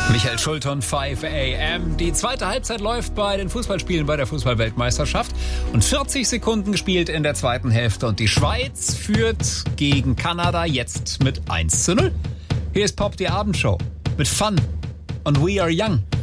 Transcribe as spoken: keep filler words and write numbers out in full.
Michael Schulton, fünf a m. Die zweite Halbzeit läuft bei den Fußballspielen bei der Fußball-Weltmeisterschaft und vierzig Sekunden gespielt in der zweiten Hälfte und die Schweiz führt gegen Kanada jetzt mit eins zu null. Hier ist Pop, die Abendshow mit Fun und We Are Young.